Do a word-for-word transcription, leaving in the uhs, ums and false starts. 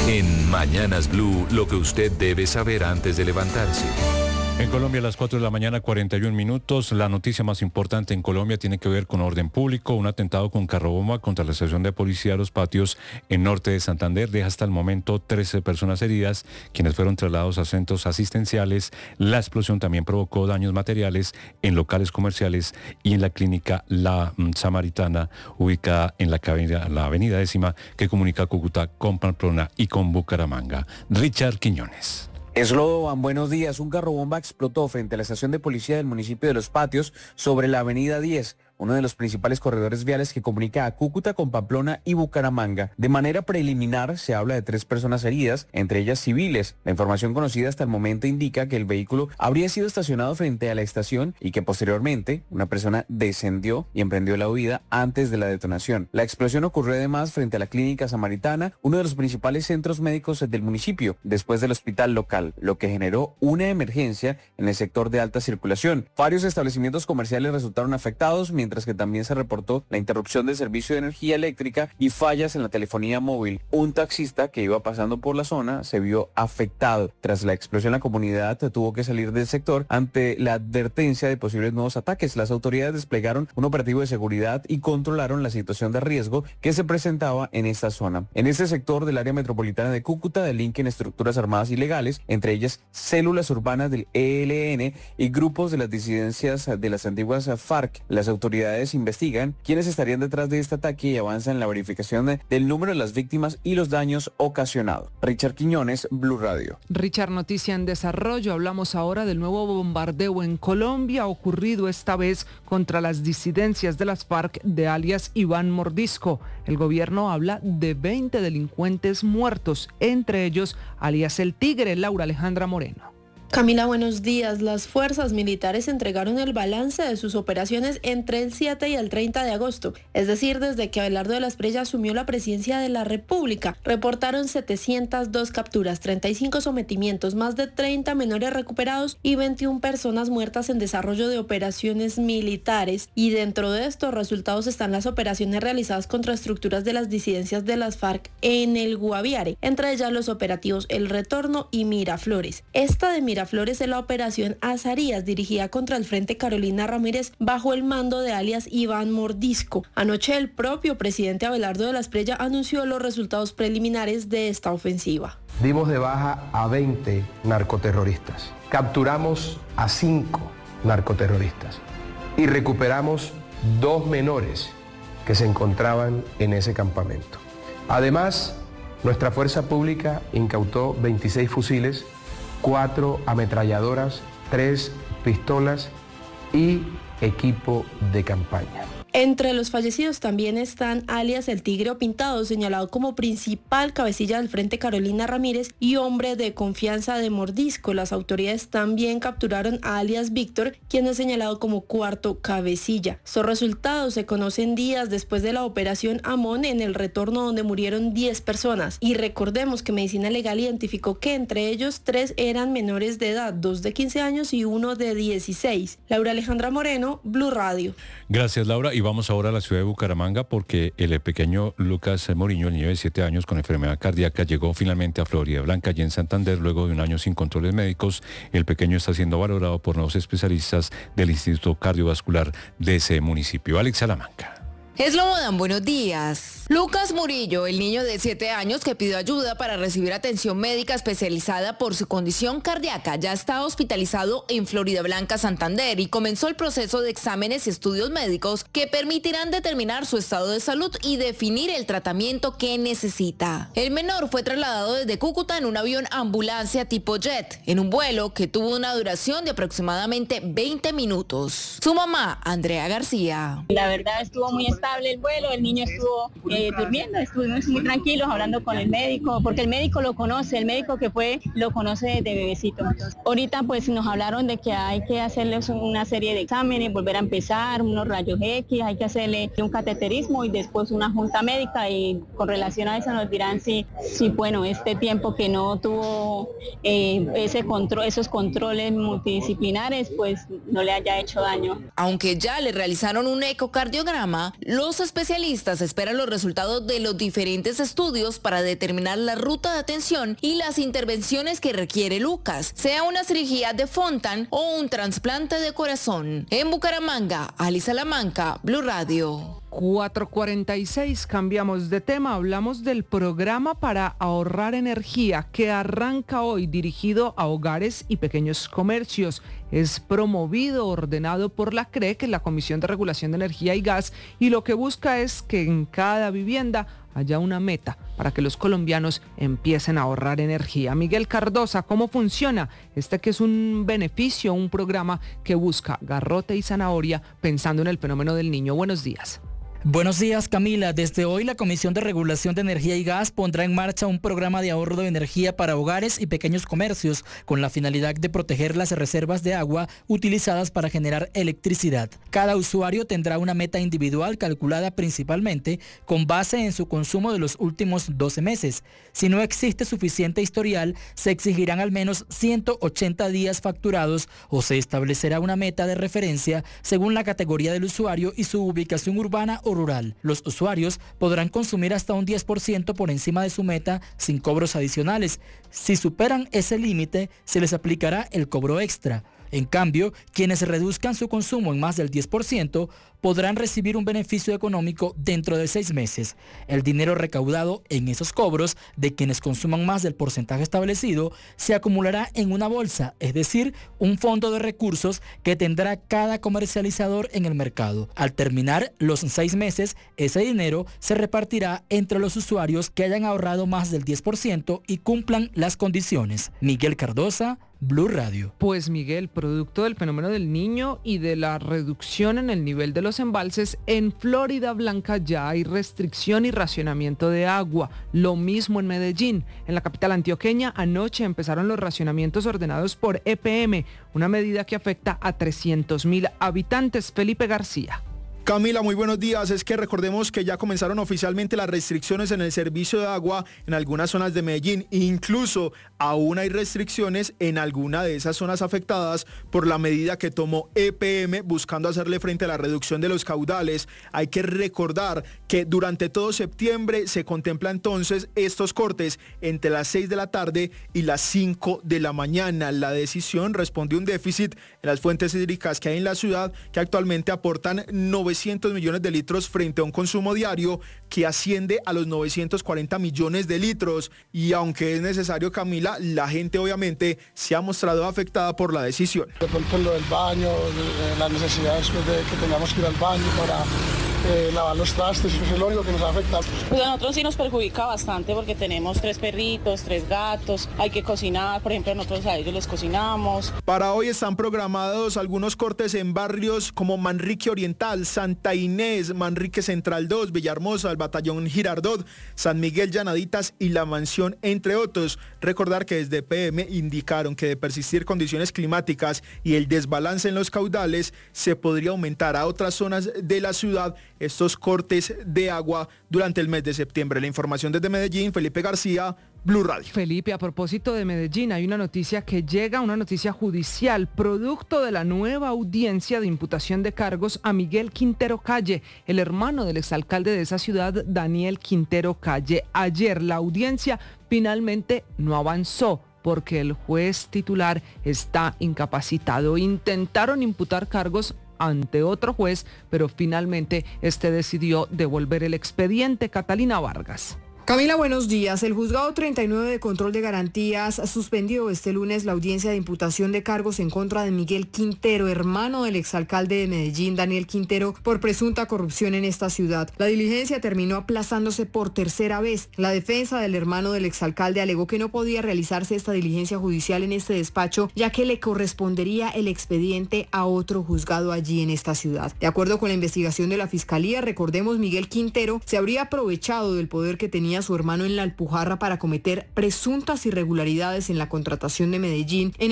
En Mañanas Blue, lo que usted debe saber antes de levantarse. En Colombia a las cuatro de la mañana, cuarenta y un minutos. La noticia más importante en Colombia tiene que ver con orden público. Un atentado con carrobomba contra la estación de policía de Los Patios en norte de Santander deja hasta el momento trece personas heridas, quienes fueron trasladados a centros asistenciales. La explosión también provocó daños materiales en locales comerciales y en la clínica La Samaritana, ubicada en la, avenida, la avenida décima que comunica Cúcuta con Pamplona y con Bucaramanga. Richard Quiñones. Eslodovan, buenos días. Un carrobomba explotó frente a la estación de policía del municipio de Los Patios sobre la avenida diez, uno de los principales corredores viales que comunica a Cúcuta con Pamplona y Bucaramanga. De manera preliminar se habla de tres personas heridas, entre ellas civiles. La información conocida hasta el momento indica que el vehículo habría sido estacionado frente a la estación y que posteriormente una persona descendió y emprendió la huida antes de la detonación. La explosión ocurrió además frente a la clínica Samaritana, uno de los principales centros médicos del municipio, después del hospital local, lo que generó una emergencia en el sector de alta circulación. Varios establecimientos comerciales resultaron afectados, mientras mientras que también se reportó la interrupción del servicio de energía eléctrica y fallas en la telefonía móvil. Un taxista que iba pasando por la zona se vio afectado. Tras la explosión, la comunidad tuvo que salir del sector ante la advertencia de posibles nuevos ataques. Las autoridades desplegaron un operativo de seguridad y controlaron la situación de riesgo que se presentaba en esta zona. En este sector del área metropolitana de Cúcuta delinquen estructuras armadas ilegales, entre ellas células urbanas del E L N y grupos de las disidencias de las antiguas FARC. Las autoridades investigan quiénes estarían detrás de este ataque y avanzan en la verificación del número de las víctimas y los daños ocasionados. Richard Quiñones, Blue Radio. Richard, noticia en desarrollo. Hablamos ahora del nuevo bombardeo en Colombia, ocurrido esta vez contra las disidencias de las FARC de alias Iván Mordisco. El gobierno habla de veinte delincuentes muertos, entre ellos alias El Tigre. Laura Alejandra Moreno. Camila, buenos días. Las fuerzas militares entregaron el balance de sus operaciones entre el siete y el treinta de agosto, es decir, desde que Abelardo de la Espriella asumió la presidencia de la República. Reportaron setecientas dos capturas, treinta y cinco sometimientos, más de treinta menores recuperados y veintiuna personas muertas en desarrollo de operaciones militares. Y dentro de estos resultados están las operaciones realizadas contra estructuras de las disidencias de las FARC en el Guaviare, entre ellas los operativos El Retorno y Miraflores. Esta de Miraflores Flores en la operación Azarías, dirigida contra el Frente Carolina Ramírez bajo el mando de alias Iván Mordisco. Anoche el propio presidente Abelardo de la Espriella anunció los resultados preliminares de esta ofensiva. Dimos de baja a veinte narcoterroristas, capturamos a cinco narcoterroristas y recuperamos dos menores que se encontraban en ese campamento. Además, nuestra fuerza pública incautó veintiséis fusiles, cuatro ametralladoras, tres pistolas y equipo de campaña. Entre los fallecidos también están alias El Tigre o Pintado, señalado como principal cabecilla del Frente Carolina Ramírez y hombre de confianza de Mordisco. Las autoridades también capturaron a alias Víctor, quien es señalado como cuarto cabecilla. Estos resultados se conocen días después de la operación Amón en El Retorno, donde murieron diez personas. Y recordemos que Medicina Legal identificó que entre ellos tres eran menores de edad, dos de quince años y uno de dieciséis. Laura Alejandra Moreno, Blue Radio. Gracias, Laura. Y vamos ahora a la ciudad de Bucaramanga porque el pequeño Lucas Moriño, el niño de siete años con enfermedad cardíaca, llegó finalmente a Florida Blanca y en Santander luego de un año sin controles médicos. El pequeño está siendo valorado por nuevos especialistas del Instituto Cardiovascular de ese municipio. Alex Salamanca. Eslobodan, buenos días. Lucas Murillo, el niño de siete años que pidió ayuda para recibir atención médica especializada por su condición cardíaca, ya está hospitalizado en Florida Blanca, Santander, y comenzó el proceso de exámenes y estudios médicos que permitirán determinar su estado de salud y definir el tratamiento que necesita. El menor fue trasladado desde Cúcuta en un avión ambulancia tipo jet, en un vuelo que tuvo una duración de aproximadamente veinte minutos. Su mamá, Andrea García. La verdad estuvo muy estable el vuelo, el niño estuvo eh, durmiendo, estuvimos muy tranquilos hablando con el médico, porque el médico lo conoce, el médico que fue lo conoce desde bebecito. Entonces, ahorita pues nos hablaron de que hay que hacerles una serie de exámenes, volver a empezar, unos rayos X, hay que hacerle un cateterismo y después una junta médica, y con relación a eso nos dirán si, si bueno, este tiempo que no tuvo eh, ese control, esos controles multidisciplinares, pues no le haya hecho daño. Aunque ya le realizaron un ecocardiograma, Los especialistas esperan los resultados de los diferentes estudios para determinar la ruta de atención y las intervenciones que requiere Lucas, sea una cirugía de Fontan o un trasplante de corazón. En Bucaramanga, Ali Salamanca, Blue Radio. cuatro cuarenta y seis, cambiamos de tema, hablamos del programa para ahorrar energía que arranca hoy, dirigido a hogares y pequeños comercios. Es promovido, ordenado por la C R E, que es la Comisión de Regulación de Energía y Gas, y lo que busca es que en cada vivienda haya una meta para que los colombianos empiecen a ahorrar energía. Miguel Cardosa, ¿cómo funciona? Este que es un beneficio, un programa que busca garrote y zanahoria pensando en el fenómeno del niño. Buenos días. Buenos días, Camila. Desde hoy la Comisión de Regulación de Energía y Gas pondrá en marcha un programa de ahorro de energía para hogares y pequeños comercios con la finalidad de proteger las reservas de agua utilizadas para generar electricidad. Cada usuario tendrá una meta individual calculada principalmente con base en su consumo de los últimos doce meses. Si no existe suficiente historial, se exigirán al menos ciento ochenta días facturados o se establecerá una meta de referencia según la categoría del usuario y su ubicación urbana o rural. Los usuarios podrán consumir hasta un diez por ciento por encima de su meta sin cobros adicionales. Si superan ese límite, se les aplicará el cobro extra. En cambio, quienes reduzcan su consumo en más del diez por ciento podrán recibir un beneficio económico dentro de seis meses. El dinero recaudado en esos cobros de quienes consuman más del porcentaje establecido se acumulará en una bolsa, es decir, un fondo de recursos que tendrá cada comercializador en el mercado. Al terminar los seis meses, ese dinero se repartirá entre los usuarios que hayan ahorrado más del diez por ciento y cumplan las condiciones. Miguel Cardosa, Blue Radio. Pues Miguel, producto del fenómeno del niño y de la reducción en el nivel de los embalses, en Florida Blanca ya hay restricción y racionamiento de agua. Lo mismo en Medellín. En la capital antioqueña anoche empezaron los racionamientos ordenados por E P M, una medida que afecta a trescientos mil habitantes. Felipe García. Camila, muy buenos días. Es que recordemos que ya comenzaron oficialmente las restricciones en el servicio de agua en algunas zonas de Medellín. Incluso aún hay restricciones en alguna de esas zonas afectadas por la medida que tomó E P M buscando hacerle frente a la reducción de los caudales. Hay que recordar que durante todo septiembre se contempla entonces estos cortes entre las seis de la tarde y las cinco de la mañana. La decisión responde a un déficit en las fuentes hídricas que hay en la ciudad, que actualmente aportan novecientos millones de litros frente a un consumo diario que asciende a los novecientos cuarenta millones de litros. Y aunque es necesario, Camila, la gente obviamente se ha mostrado afectada por la decisión. De pronto lo del baño, de, de las necesidades de que tengamos que ir al baño para eh, lavar los trastes, eso es lo único que nos ha afectado. Pues a nosotros sí nos perjudica bastante porque tenemos tres perritos, tres gatos, hay que cocinar, por ejemplo nosotros a ellos les cocinamos. Para hoy están programados algunos cortes en barrios como Manrique Oriental, Santa Inés, Manrique Central dos, Villahermosa, el Batallón Girardot, San Miguel Llanaditas y La Mansión, entre otros. Recordar que desde E P M indicaron que de persistir condiciones climáticas y el desbalance en los caudales, se podría aumentar a otras zonas de la ciudad estos cortes de agua durante el mes de septiembre. La información desde Medellín, Felipe García, Blue Radio. Felipe, a propósito de Medellín, hay una noticia que llega, una noticia judicial, producto de la nueva audiencia de imputación de cargos a Miguel Quintero Calle, el hermano del exalcalde de esa ciudad, Daniel Quintero Calle. Ayer la audiencia finalmente no avanzó porque el juez titular está incapacitado. Intentaron imputar cargos ante otro juez, pero finalmente este decidió devolver el expediente. Catalina Vargas. Camila, buenos días. El juzgado treinta y nueve de control de garantías suspendió este lunes la audiencia de imputación de cargos en contra de Miguel Quintero, hermano del exalcalde de Medellín, Daniel Quintero, por presunta corrupción en esta ciudad. La diligencia terminó aplazándose por tercera vez. La defensa del hermano del exalcalde alegó que no podía realizarse esta diligencia judicial en este despacho, ya que le correspondería el expediente a otro juzgado allí en esta ciudad. De acuerdo con la investigación de la Fiscalía, recordemos, Miguel Quintero se habría aprovechado del poder que tenía a su hermano en la Alpujarra para cometer presuntas irregularidades en la contratación de Medellín en